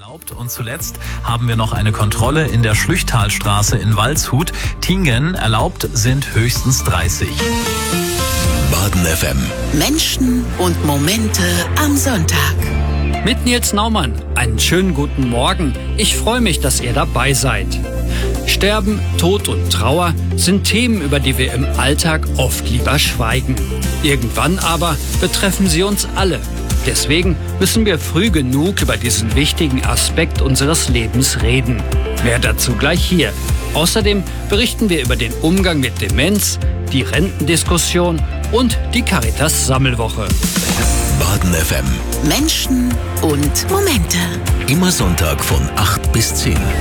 erlaubt. Und zuletzt haben wir noch eine Kontrolle in der Schlüchtalstraße in Waldshut. Tingen erlaubt sind höchstens 30. Baden FM. Menschen und Momente am Sonntag. Mit Nils Naumann. Einen schönen guten Morgen. Ich freue mich, dass ihr dabei seid. Sterben, Tod und Trauer sind Themen, über die wir im Alltag oft lieber schweigen. Irgendwann aber betreffen sie uns alle. Deswegen müssen wir früh genug über diesen wichtigen Aspekt unseres Lebens reden. Mehr dazu gleich hier. Außerdem berichten wir über den Umgang mit Demenz, die Rentendiskussion und die Caritas-Sammelwoche. Baden FM. Menschen und Momente. Immer Sonntag von 8 bis 10.